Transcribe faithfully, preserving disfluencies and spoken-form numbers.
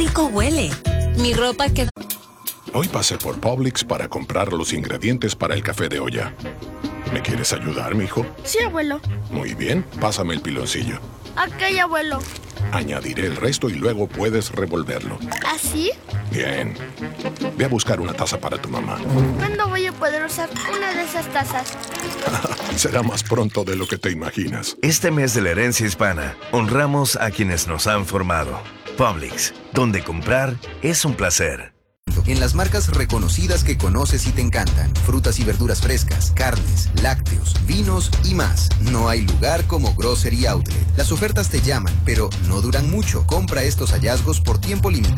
rico huele! Mi ropa quedó... Hoy pasé por Publix para comprar los ingredientes para el café de olla. ¿Me quieres ayudar, mijo? Sí, abuelo. Muy bien, pásame el piloncillo. Ok, abuelo. Añadiré el resto y luego puedes revolverlo. ¿Así? Bien. Ve a buscar una taza para tu mamá. ¿Cuándo voy a poder usar una de esas tazas? Será más pronto de lo que te imaginas. Este mes de la herencia hispana, honramos a quienes nos han formado. Publix, donde comprar es un placer. En las marcas reconocidas que conoces y te encantan. Frutas y verduras frescas, carnes, lácteos, vinos y más. No hay lugar como Grocery Outlet. Las ofertas te llaman, pero no duran mucho. Compra estos hallazgos por tiempo limitado.